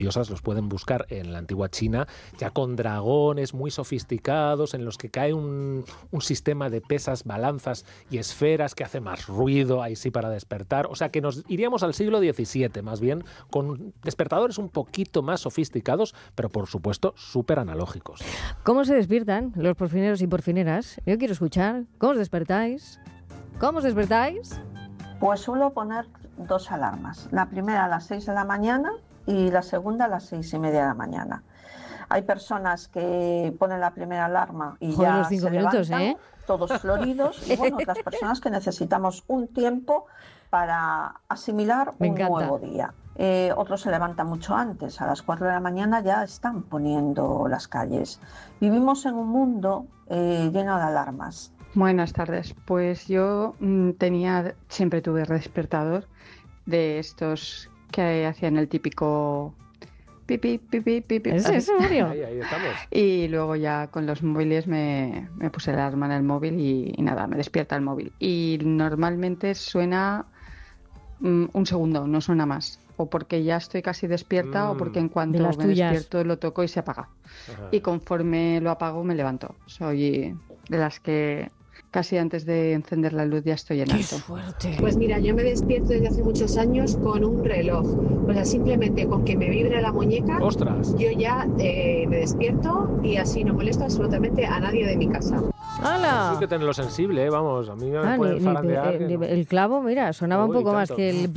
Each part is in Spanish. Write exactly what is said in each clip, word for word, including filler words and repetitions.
los pueden buscar en la antigua China, ya con dragones muy sofisticados en los que cae un, un sistema de pesas, balanzas y esferas que hace más ruido, ahí sí para despertar. O sea que nos iríamos al siglo diecisiete más bien, con despertadores un poquito más sofisticados, pero por supuesto súper analógicos. ¿Cómo se despiertan los porfineros y porfineras? Yo quiero escuchar. ¿Cómo os despertáis? ¿Cómo os despertáis? Pues suelo poner dos alarmas. La primera a las seis de la mañana y la segunda a las seis y media de la mañana. Hay personas que ponen la primera alarma y Joder, ya los cinco se minutos, levantan, ¿eh? todos floridos, y bueno, otras personas que necesitamos un tiempo para asimilar Me un encanta. nuevo día. Eh, otros se levantan mucho antes, a las cuatro de la mañana ya están poniendo las calles. Vivimos en un mundo eh, lleno de alarmas. Buenas tardes. Pues yo mmm, tenía, siempre tuve despertador de estos que hacían el típico pipi, pipi, pipi. ¿Es eso, Mario? Ahí, ahí estamos. Y luego ya con los móviles me, me puse la alarma en el móvil y, y nada, me despierta el móvil. Y normalmente suena mmm, un segundo, no suena más. O porque ya estoy casi despierta mm. o porque en cuanto de las me tuyas. despierto lo toco y se apaga. Ajá. Y conforme lo apago me levanto. Soy de las que casi antes de encender la luz ya estoy en ¡Qué alto. suerte! Pues mira, yo me despierto desde hace muchos años con un reloj. O sea, simplemente con que me vibre la muñeca, ¡Ostras! yo ya eh, me despierto y así no molesto absolutamente a nadie de mi casa. ¡Hala! Sí que tenerlo sensible, ¿eh? Vamos, a mí me Ah, pueden ni- ni- farandear. eh, que ni- no. el clavo, mira, sonaba un Uy, poco más tanto. que el...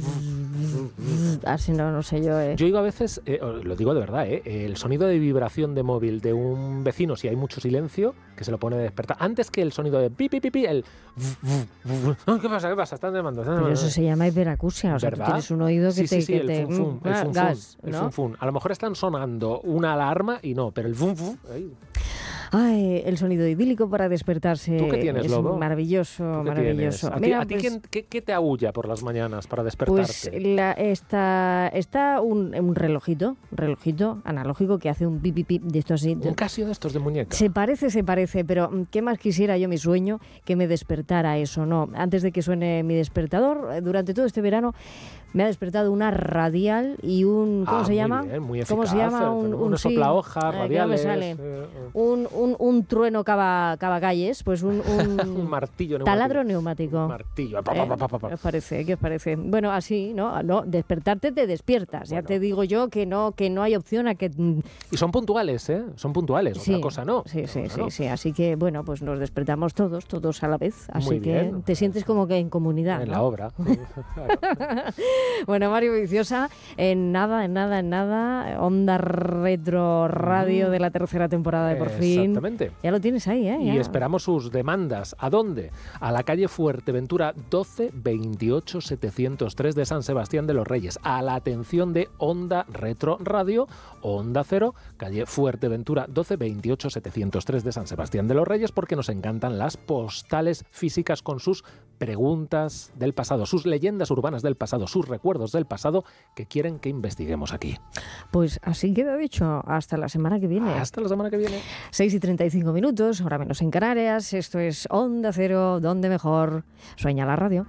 Así no, no sé yo, ¿eh? Yo digo a veces, eh, lo digo de verdad, ¿eh? el sonido de vibración de móvil de un vecino, si hay mucho silencio, que se lo pone a despertar, antes que el sonido de pi, pi, pi, pi, el... ¿Qué pasa? ¿Qué pasa? Están llamando. Están Pero llamando. eso se llama hiperacusia, o sea, ¿Verdad? tú tienes un oído que sí, te... sí, sí, que el te fun, fun, el ah, fun, gas, fun, el ¿no? fun, fun. A lo mejor están sonando una alarma y no, pero el fun, fun, ahí. Ay, el sonido idílico para despertarse. ¿Tú qué tienes, es Lobo? maravilloso, ¿Tú qué maravilloso. tienes? ¿A ti, Mira, a ti pues, quién- qué, qué te aúlla por las mañanas para despertarte? Pues la, está, está un, un relojito, relojito analógico que hace un pip, pip, pip de esto así. Un Casio de estos de muñeca. Se parece, se parece, pero ¿qué más quisiera yo mi sueño que me despertara eso? No, antes de que suene mi despertador, durante todo este verano me ha despertado una radial y un... ¿Cómo Ah, se muy llama? bien, muy ¿Cómo se eficaz, llama? Un, un, un un sí, soplahojas, eh, que no me radiales. sale. eh, eh. Un, un, un trueno cava, cavacalles, pues un, un, Un martillo neumático. taladro neumático. Un martillo. Pa, ¿Eh? pa, pa, pa, pa. ¿Qué os parece? ¿Qué os parece? Bueno, así, ¿no? no despertarte te despiertas. Bueno. Ya te digo yo que no, que no hay opción a que... Y son puntuales, ¿eh? Son puntuales, Sí, otra cosa no. sí, sí, Otra sí, no. sí. Así que, bueno, pues nos despertamos todos, todos a la vez. Así Muy que bien. te sientes como que en comunidad, En ¿no? la obra. Claro. Bueno, Mario Viciosa, en nada, en nada, en nada, Onda Retro Radio Mm. de la tercera temporada de Por Fin. Exactamente. Ya lo tienes ahí, ¿eh? Y Ya. esperamos sus demandas. ¿A dónde? A la calle Fuerteventura doce veintiocho setecientos tres de San Sebastián de los Reyes. A la atención de Onda Retro Radio, Onda Cero, calle Fuerteventura doce veintiocho setecientos tres de San Sebastián de los Reyes, porque nos encantan las postales físicas con sus preguntas del pasado, sus leyendas urbanas del pasado, sus recuerdos del pasado que quieren que investiguemos aquí. Pues así queda dicho. Hasta la semana que viene. Hasta la semana que viene. seis y treinta y cinco minutos, ahora menos en Canarias. Esto es Onda Cero, donde mejor sueña la radio.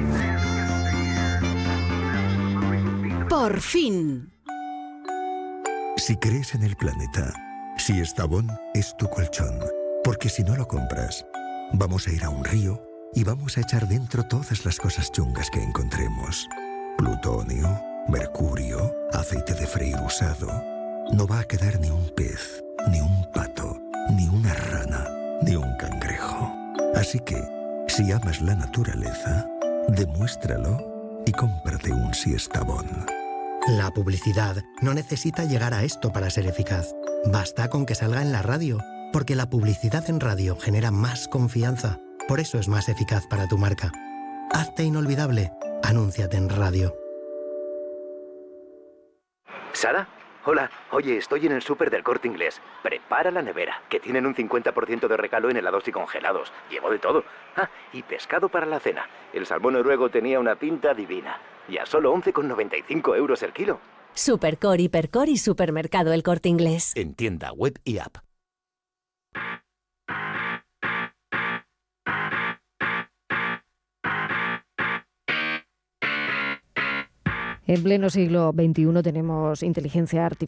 Por fin. Si crees en el planeta, si Estavón es tu colchón, porque si no lo compras, vamos a ir a un río y vamos a echar dentro todas las cosas chungas que encontremos. Plutonio, mercurio, aceite de freír usado. No va a quedar ni un pez, ni un pato, ni una rana, ni un cangrejo. Así que, si amas la naturaleza, demuéstralo y cómprate un Siestabón. La publicidad no necesita llegar a esto para ser eficaz. Basta con que salga en la radio, porque la publicidad en radio genera más confianza. Por eso es más eficaz para tu marca. Hazte inolvidable. Anúnciate en radio. ¿Sara? Hola. Oye, estoy en el súper del Corte Inglés. Prepara la nevera, que tienen un cincuenta por ciento de regalo en helados y congelados. Llevo de todo. Ah, y pescado para la cena. El salmón noruego tenía una pinta divina. Y a solo once con noventa y cinco euros el kilo. Supercor, Hipercor y Supermercado El Corte Inglés. En tienda web y app. En pleno siglo veintiuno tenemos inteligencia artificial.